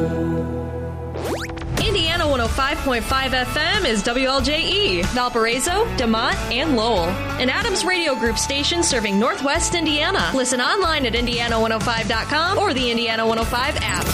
Indiana 105.5 FM is WLJE, Valparaiso, DeMont, and Lowell. An Adams Radio Group station serving Northwest Indiana. Listen online at Indiana105.com or the Indiana 105 app.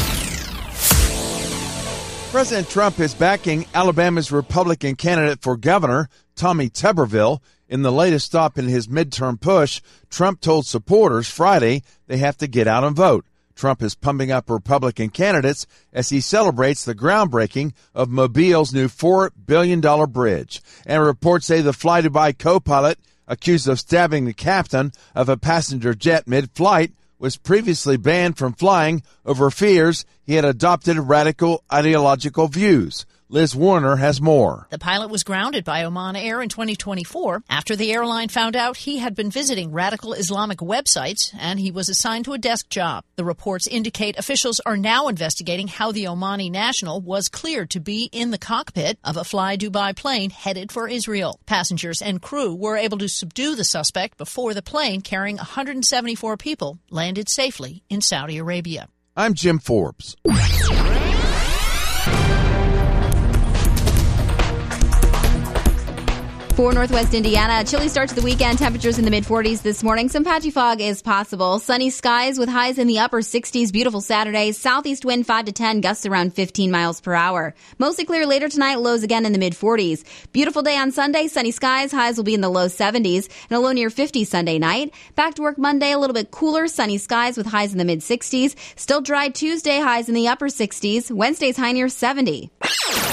President Trump is backing Alabama's Republican candidate for governor, Tommy Tuberville. In the latest stop in his midterm push, Trump told supporters Friday they have to get out and vote. Trump is pumping up Republican candidates as he celebrates the groundbreaking of Mobile's new $4 billion bridge. And reports say the Fly-Dubai co-pilot accused of stabbing the captain of a passenger jet mid-flight was previously banned from flying over fears he had adopted radical ideological views. Liz Warner has more. The pilot was grounded by Oman Air in 2024 after the airline found out he had been visiting radical Islamic websites, and he was assigned to a desk job. The reports indicate officials are now investigating how the Omani national was cleared to be in the cockpit of a Fly-Dubai plane headed for Israel. Passengers and crew were able to subdue the suspect before the plane carrying 174 people landed safely in Saudi Arabia. I'm Jim Forbes. For Northwest Indiana, a chilly start to the weekend. Temperatures in the mid-40s this morning. Some patchy fog is possible. Sunny skies with highs in the upper 60s. Beautiful Saturday. Southeast wind 5 to 10, gusts around 15 miles per hour. Mostly clear later tonight. Lows again in the mid-40s. Beautiful day on Sunday. Sunny skies. Highs will be in the low 70s and a low near 50 Sunday night. Back to work Monday. A little bit cooler. Sunny skies with highs in the mid-60s. Still dry Tuesday. Highs in the upper 60s. Wednesday's high near 70.